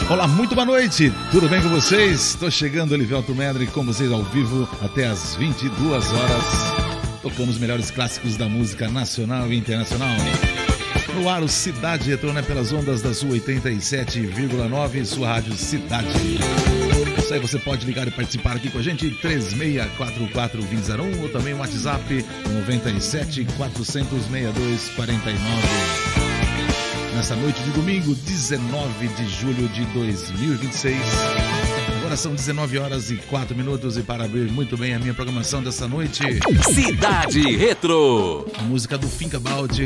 Olá, muito boa noite, tudo bem com vocês? Estou chegando, Elivelto Medley, com vocês ao vivo até as 22 horas, tocando os melhores clássicos da música nacional e internacional. No ar, o Cidade Retorna pelas ondas da sua 87,9, sua rádio Cidade. Isso aí, você pode ligar e participar aqui com a gente, 3644-2001, ou também o WhatsApp 97 400 6249. Nessa noite de domingo, 19 de julho de 2026. Agora são 19 horas e 4 minutos e para abrir muito bem a minha programação dessa noite, Cidade Retro. a música do Think About